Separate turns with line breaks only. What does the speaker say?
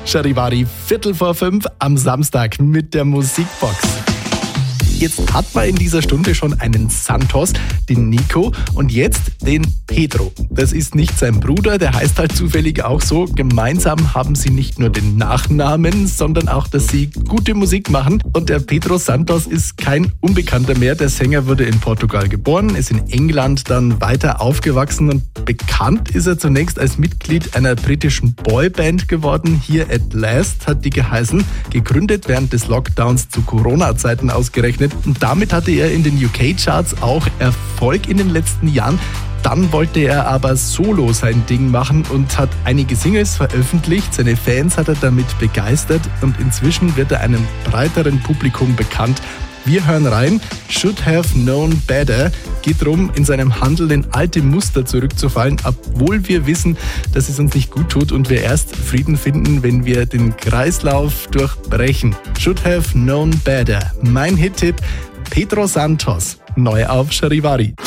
Charivari, 4:45 am Samstag mit der Musikbox. Jetzt hat man in dieser Stunde schon einen Santos, den Nico und jetzt den Pedro. Das ist nicht sein Bruder, der heißt halt zufällig auch so. Gemeinsam haben sie nicht nur den Nachnamen, sondern auch, dass sie gute Musik machen. Und der Pedro Santos ist kein Unbekannter mehr. Der Sänger wurde in Portugal geboren, ist in England dann weiter aufgewachsen und bekannt ist er zunächst als Mitglied einer britischen Boyband geworden. Here at Last hat die geheißen, gegründet während des Lockdowns zu Corona-Zeiten ausgerechnet. Und damit hatte er in den UK-Charts auch Erfolg in den letzten Jahren. Dann wollte er aber solo sein Ding machen und hat einige Singles veröffentlicht. Seine Fans hat er damit begeistert und inzwischen wird er einem breiteren Publikum bekannt. Wir hören rein. Should have known better. Geht darum, in seinem Handeln in alte Muster zurückzufallen, obwohl wir wissen, dass es uns nicht gut tut und wir erst Frieden finden, wenn wir den Kreislauf durchbrechen. Should have known better. Mein Hit-Tipp: Pedro Santos. Neu auf Charivari.